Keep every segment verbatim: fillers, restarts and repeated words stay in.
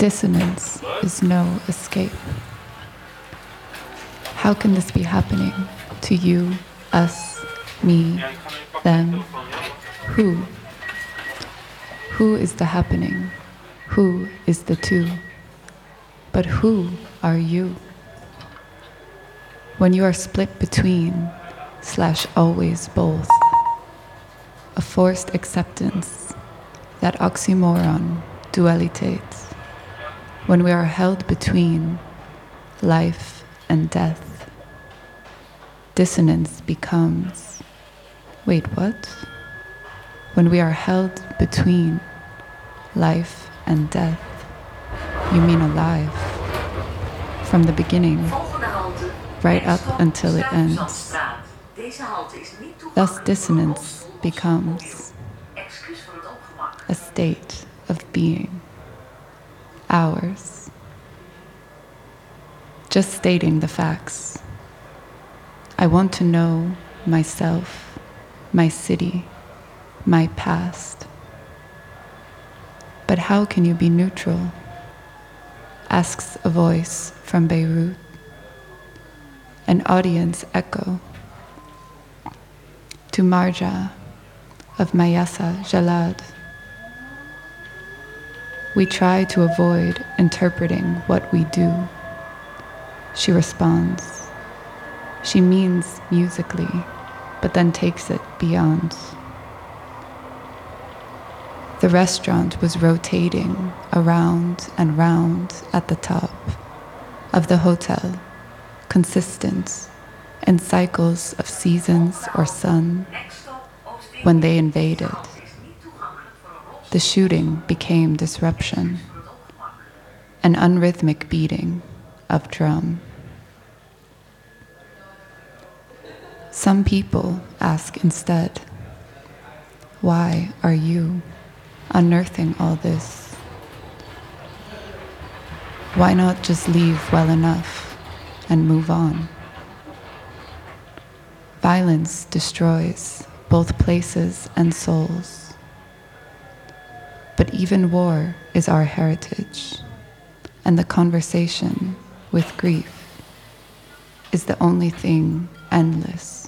Dissonance is no escape. How can this be happening to you, us, me, them? Who? Who is the happening? Who is the two? But who are you? When you are split between, slash always both, a forced acceptance, that oxymoron, dualitate, when we are held between life and death, dissonance becomes, wait, what? When we are held between life and death, you mean alive, from the beginning, right up until it ends. Thus dissonance becomes a state of being, ours. Just stating the facts. I want to know myself, my city, my past. But how can you be neutral? Asks a voice from Beirut. An audience echo. To Marja of Mayasa Jalad. We try to avoid interpreting what we do. She responds. She means musically, but then takes it beyond. The restaurant was rotating around and round at the top of the hotel, consistent in cycles of seasons or sun. When they invaded, the shooting became disruption, an unrhythmic beating of drum. Some people ask instead, why are you unearthing all this? Why not just leave well enough and move on? Violence destroys both places and souls. But even war is our heritage, and the conversation with grief is the only thing endless.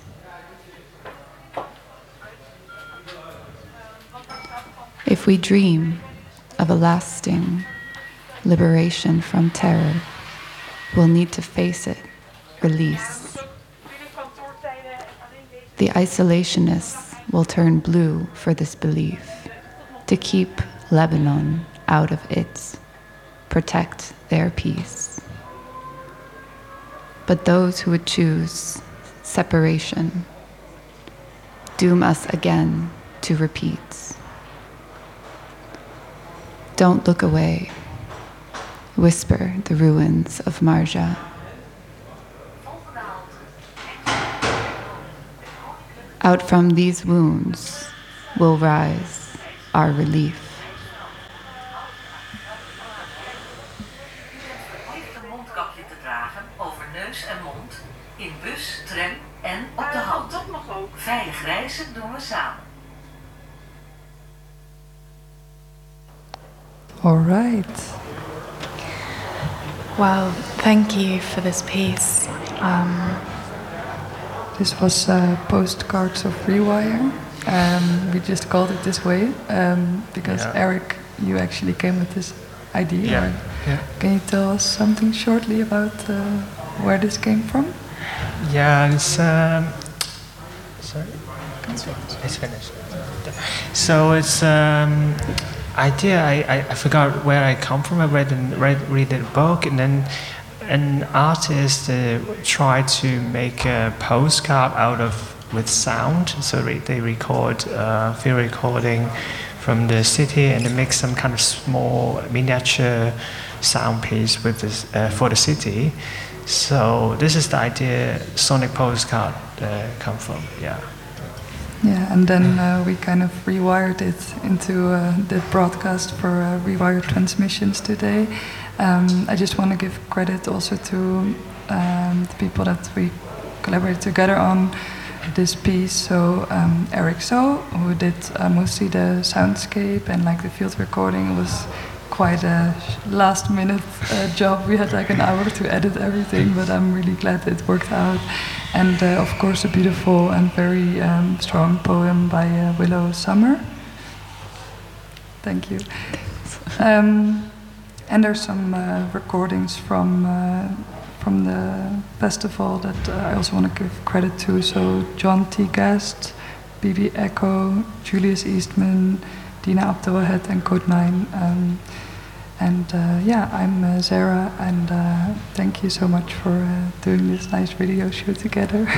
If we dream of a lasting liberation from terror, we'll need to face it, release. The isolationists will turn blue for this belief, to keep Lebanon out of it, protect their peace. But those who would choose separation doom us again to repeat. Don't look away, whisper the ruins of Marja. Out from these wounds will rise our relief. Een mondkapje te dragen over neus en mond, in bus, tram en op de hand. Veilig reizen doen we samen. All right. Well, thank you for this piece. Um, This was uh, Postcards of Rewire. Um, we just called it this way um, because yeah. Eric, you actually came with this idea. Yeah. yeah. Can you tell us something shortly about uh, where this came from? Yeah, it's um, sorry, it's finished. So it's um, idea. I, I, I forgot where I come from. I read and read read a book, and then an artist uh, tried to make a postcard out of with sound. So re- they record uh, field recording from the city, and they make some kind of small miniature sound piece with this uh, for the city. So this is the idea sonic postcard uh, come from. Yeah. Yeah, and then uh, we kind of rewired it into uh, the broadcast for uh, Rewired Transmissions today. Um, I just want to give credit also to um, the people that we collaborated together on this piece. So um, Eric So, who did uh, mostly the soundscape and like the field recording, was quite a last-minute uh, job. We had like an hour to edit everything, but I'm really glad it worked out. And uh, of course, a beautiful and very um, strong poem by uh, Willow Summer. Thank you. Um, and there's some uh, recordings from uh, from the festival that uh, I also want to give credit to. So John T. Guest, B B Echo, Julius Eastman, Dina Abdelwahed, and Code nine. Um, and uh, yeah, I'm uh, Zara, and uh, thank you so much for uh, doing this nice video shoot together.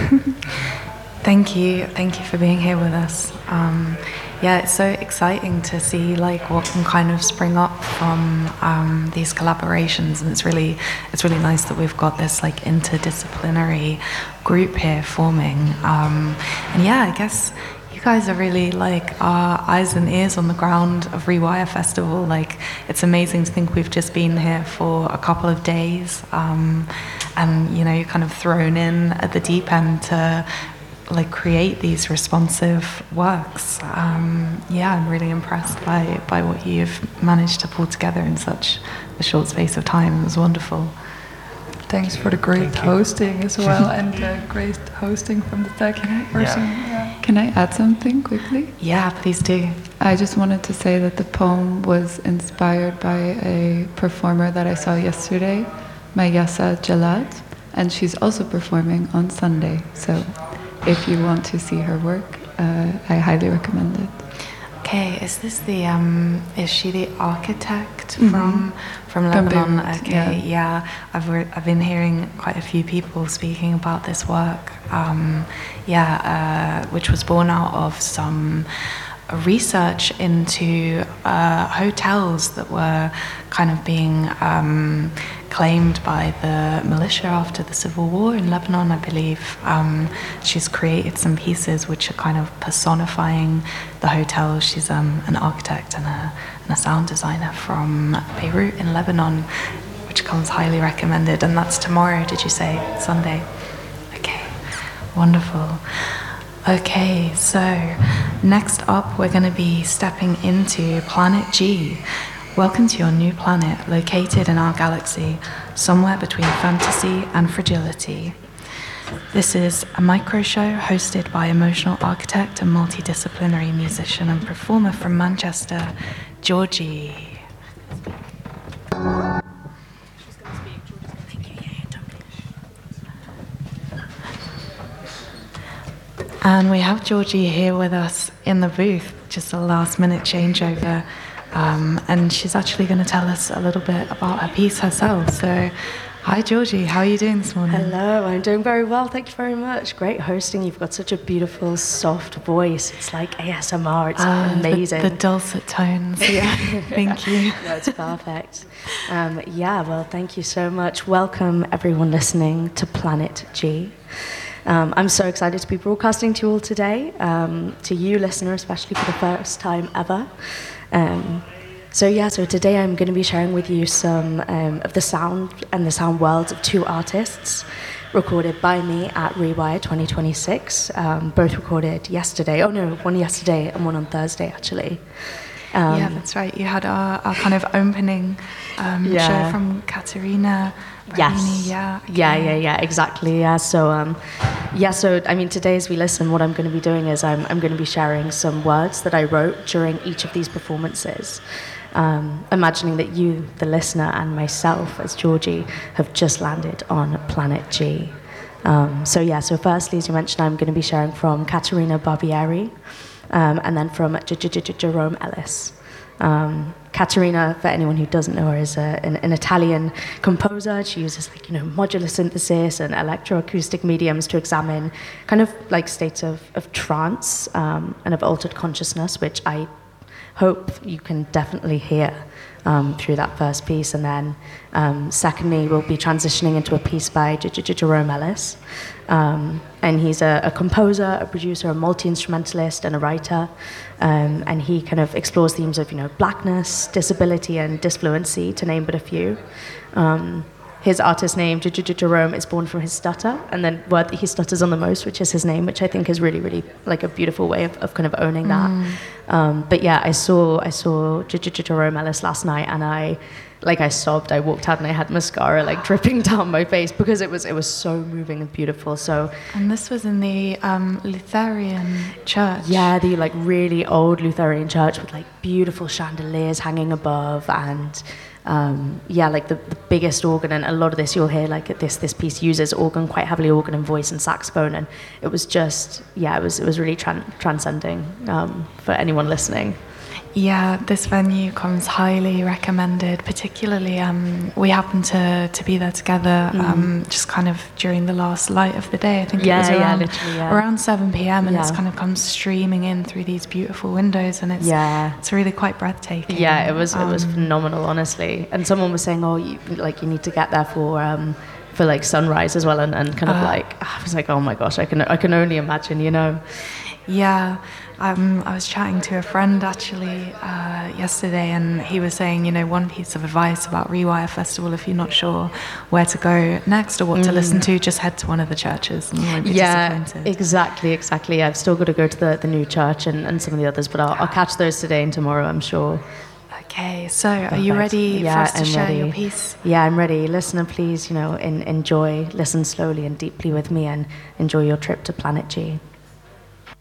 Thank you, thank you for being here with us. Um, yeah, it's so exciting to see like what can kind of spring up from um, these collaborations, and it's really, it's really nice that we've got this like interdisciplinary group here forming. Um, and yeah, I guess you guys are really like our eyes and ears on the ground of Rewire Festival. Like, it's amazing to think we've just been here for a couple of days, um, and you know, you're kind of thrown in at the deep end to like create these responsive works. Um, yeah, I'm really impressed by, by what you've managed to pull together in such a short space of time. It was wonderful. Thanks for the great hosting as well, and uh, great hosting from the tech person. Yeah. Yeah. Can I add something quickly? Yeah, please do. I just wanted to say that the poem was inspired by a performer that I saw yesterday, Mayasa Jalad, and she's also performing on Sunday. So if you want to see her work, uh, I highly recommend it. Okay, is this the um? Is she the architect Mm-hmm. from from From Lebanon? Beirut, Okay, yeah. yeah. I've re- I've been hearing quite a few people speaking about this work. Um, yeah, uh, which was born out of some research into uh, hotels that were kind of being um, claimed by the militia after the civil war in Lebanon, I believe. Um, she's created some pieces which are kind of personifying the hotel. She's um, an architect and a, and a sound designer from Beirut in Lebanon, which comes highly recommended. And that's tomorrow, did you say? Sunday? Okay, wonderful. Okay, so next up we're going to be stepping into Planet G. Welcome to your new planet, located in our galaxy, somewhere between fantasy and fragility. This is a micro show hosted by emotional architect and multidisciplinary musician and performer from Manchester, Georgie. And we have Georgie here with us in the booth, just a last minute changeover. Um, and she's actually going to tell us a little bit about her piece herself. So, hi Georgie, how are you doing this morning? Hello, I'm doing very well, thank you very much. Great hosting, you've got such a beautiful, soft voice. It's like A S M R, it's Uh, amazing. The, the dulcet tones, yeah, thank you. No, it's perfect. Um, yeah, well, thank you so much. Welcome everyone listening to Planet G. Um, I'm so excited to be broadcasting to you all today, um, to you listener especially for the first time ever. Um, so yeah, so today I'm going to be sharing with you some um, of the sound and the sound worlds of two artists recorded by me at Rewire twenty twenty-six, um, both recorded yesterday. Oh no, one yesterday and one on Thursday actually. Um, Yeah, that's right. You had our, our kind of opening um, Yeah. show from Katerina. Yes. Bernini, yeah. Yeah, okay. yeah, yeah, exactly. Yeah. So, um, yeah. So, I mean, today as we listen, what I'm going to be doing is I'm I'm going to be sharing some words that I wrote during each of these performances, um, imagining that you, the listener, and myself, as Georgie, have just landed on Planet G. Um, so yeah. So, firstly, as you mentioned, I'm going to be sharing from Caterina Barbieri, um, and then from J- J- J- Jerome Ellis. Um, Caterina, for anyone who doesn't know her, is a, an, an Italian composer. She uses like you know modular synthesis and electroacoustic mediums to examine kind of like states of, of trance um, and of altered consciousness, which I hope you can definitely hear um, through that first piece. And then um, secondly, we'll be transitioning into a piece by J- J- Jerome Ellis. Um, and he's a, a composer, a producer, a multi-instrumentalist, and a writer. Um, and he kind of explores themes of, you know, blackness, disability, and disfluency, to name but a few. Um, his artist name, J- J- J- Jerome, is born from his stutter, and then word that he stutters on the most, which is his name, which I think is really, really like a beautiful way of, of kind of owning that. Mm. Um, but yeah, I saw I saw J- J- J- Jerome Ellis last night, and I like I sobbed. I walked out and I had mascara like dripping down my face because it was it was so moving and beautiful. So And this was in the um, Lutheran church. yeah, the like really old Lutheran church with like beautiful chandeliers hanging above, and um, yeah, like the, the biggest organ. And a lot of this you'll hear like this this piece uses organ quite heavily, organ and voice and saxophone, and it was just yeah, it was it was really tran- transcending um, for anyone listening. Yeah, this venue comes highly recommended. Particularly, um, we happened to, to be there together, Mm. um, just kind of during the last light of the day. I think Yeah, it was yeah, around, literally, yeah. around seven p.m. and it's Yeah. kind of comes streaming in through these beautiful windows, and it's Yeah. it's really quite breathtaking. Yeah, it was it was Um, phenomenal, honestly. And someone was saying, "Oh, you, like you need to get there for um, for like sunrise as well," and, and kind of Uh. like I was like, "Oh my gosh, I can I can only imagine," you know. Yeah, um, I was chatting to a friend actually uh, yesterday, and he was saying, you know, one piece of advice about Rewire Festival, if you're not sure where to go next or what to listen to, just head to one of the churches and you won't be Yeah, disappointed. exactly, exactly. I've still got to go to the, the new church and, and some of the others, but I'll, I'll catch those today and tomorrow, I'm sure. Okay, so are you Perfect. ready Yeah, for us to I'm share ready. your piece? Yeah, I'm ready. Listener, please, you know, in, enjoy, listen slowly and deeply with me, and enjoy your trip to Planet G.